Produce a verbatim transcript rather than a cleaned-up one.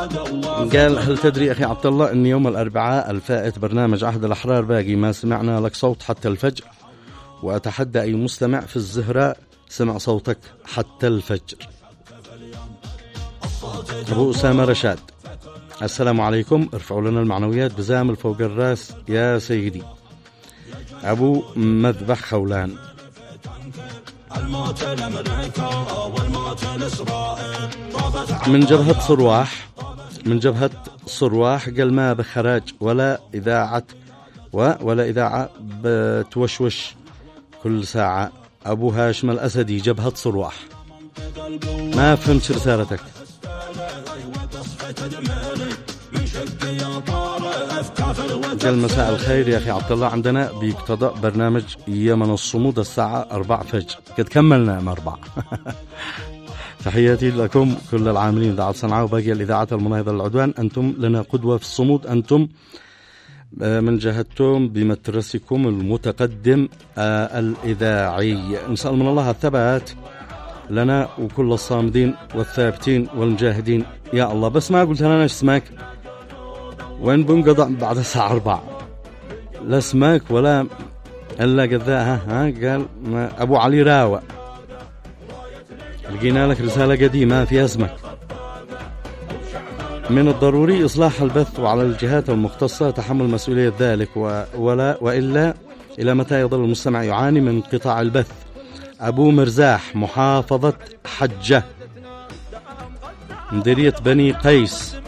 قال هل تدري أخي عبد الله أن يوم الأربعاء الفائت برنامج عهد الأحرار باقي ما سمعنا لك صوت حتى الفجر، وأتحدى أي مستمع في الزهراء سمع صوتك حتى الفجر. أبو أسامة رشاد، السلام عليكم، ارفعوا لنا المعنويات بزامل فوق الراس يا سيدي. أبو مذبح خولان، من جبهة صرواح من جبهة صرواح قال ما بخراج ولا إذاعة ولا إذاعة بتوشوش كل ساعة. أبو هاشم الأسدي، جبهة صرواح، ما فهمت رسالتك. قال مساء الخير يا أخي عبد الله، عندنا بيقتضى برنامج يمن الصمود الساعة أربع فجر، قد كملنا ام أربع. تحياتي لكم كل العاملين إذاعة صنعاء وباقي الإذاعات المناهضة للعدوان، أنتم لنا قدوة في الصمود، أنتم من جهتكم بمدرسكم المتقدم الإذاعي. نسأل من الله الثبات لنا وكل الصامدين والثابتين والمجاهدين يا الله. بس ما قلت لنا ايش اسمك، وين بنقضع بعد الساعة أربعة، لا اسمك ولا إلا قذاها. ها قال أبو علي راوة، لقينا لك رسالة قديمة فيها اسمك. من الضروري إصلاح البث، وعلى الجهات المختصة تحمل مسؤولية ذلك، ولا وإلا إلى متى يظل المستمع يعاني من انقطاع البث. أبو مرزاح، محافظة حجة، مديرية بني قيس،